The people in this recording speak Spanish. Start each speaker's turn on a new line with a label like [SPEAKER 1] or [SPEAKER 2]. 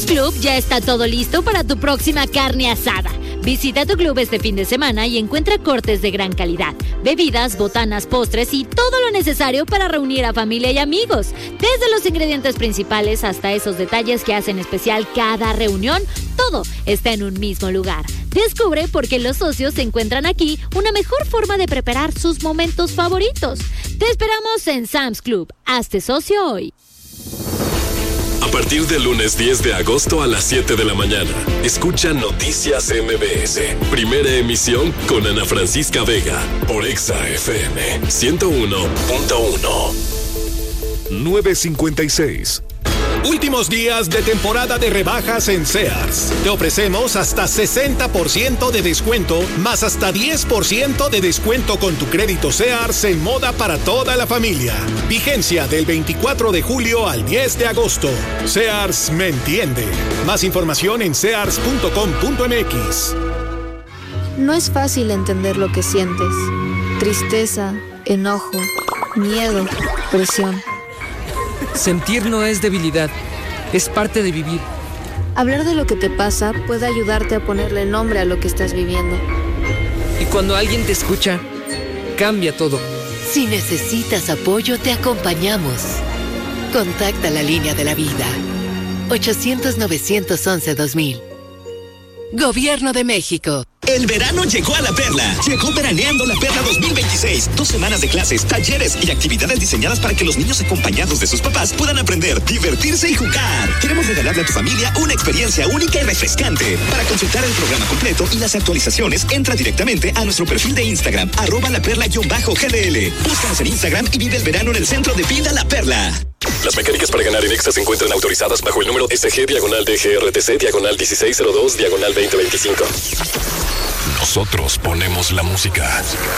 [SPEAKER 1] Club ya está todo listo para tu próxima carne asada. Visita tu club este fin de semana y encuentra cortes de gran calidad, bebidas, botanas, postres y todo lo necesario para reunir a familia y amigos. Desde los ingredientes principales hasta esos detalles que hacen especial cada reunión, todo está en un mismo lugar. Descubre por qué los socios encuentran aquí una mejor forma de preparar sus momentos favoritos. Te esperamos en Sam's Club. Hazte socio hoy.
[SPEAKER 2] A partir del lunes 10 de agosto a las 7 de la mañana, escucha Noticias MBS. Primera emisión con Ana Francisca Vega por Exa FM 101.1.
[SPEAKER 3] 9:56.
[SPEAKER 4] Últimos días de temporada de rebajas en Sears. Te ofrecemos hasta 60% de descuento, más hasta 10% de descuento con tu crédito Sears en moda para toda la familia. Vigencia del 24 de julio al 10 de agosto. Sears me entiende. Más información en sears.com.mx.
[SPEAKER 5] No es fácil entender lo que sientes. Tristeza, enojo, miedo, presión.
[SPEAKER 6] Sentir no es debilidad, es parte de vivir.
[SPEAKER 5] Hablar de lo que te pasa puede ayudarte a ponerle nombre a lo que estás viviendo.
[SPEAKER 6] Y cuando alguien te escucha, cambia todo.
[SPEAKER 7] Si necesitas apoyo, te acompañamos. Contacta la línea de la vida. 800-911-2000. Gobierno de México.
[SPEAKER 8] El verano llegó a La Perla. Llegó Veraneando La Perla 2026. 2 semanas de clases, talleres y actividades diseñadas para que los niños acompañados de sus papás puedan aprender, divertirse y jugar. Queremos regalarle a tu familia una experiencia única y refrescante. Para consultar el programa completo y las actualizaciones, entra directamente a nuestro perfil de Instagram, @laperla_GDL. Búscanos en Instagram y vive el verano en el centro de vida La Perla.
[SPEAKER 2] Las mecánicas para ganar en Exa se encuentran autorizadas bajo el número SG/DGRTC/1602/2025. Nosotros ponemos la música.